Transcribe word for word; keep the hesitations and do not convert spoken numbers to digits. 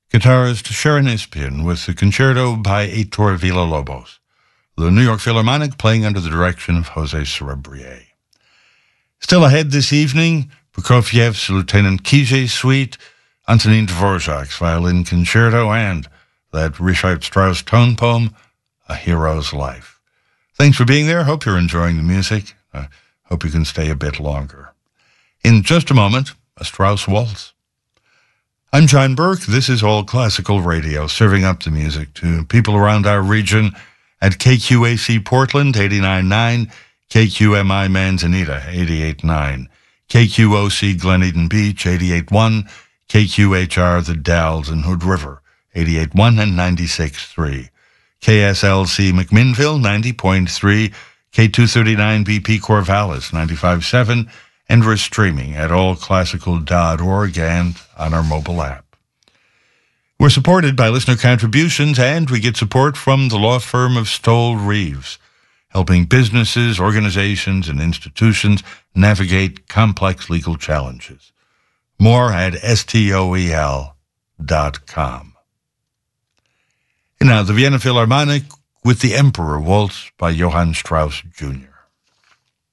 Guitarist Sharon Espion with the concerto by Heitor Villa-Lobos. The New York Philharmonic playing under the direction of Jose Cerebrier. Still ahead this evening, Prokofiev's Lieutenant Kije Suite, Antonin Dvorak's Violin Concerto, and that Richard Strauss tone poem, A Hero's Life. Thanks for being there. Hope you're enjoying the music. I hope you can stay a bit longer. In just a moment, a Strauss waltz. I'm John Burke. This is All Classical Radio, serving up the music to people around our region at K Q A C Portland, eighty-nine point nine, K Q M I Manzanita, eighty-eight point nine, K Q O C Glen Eden Beach, eighty-eight point one, K Q H R The Dalles and Hood River, eighty-eight point one and ninety-six point three, K S L C McMinnville, ninety point three, K two thirty-nine B P Corvallis, ninety-five point seven, and we're streaming at all classical dot org and on our mobile app. We're supported by listener contributions, and we get support from the law firm of Stoll Reeves, helping businesses, organizations, and institutions navigate complex legal challenges. More at stoel dot com. And now the Vienna Philharmonic with the Emperor Waltz by Johann Strauss Junior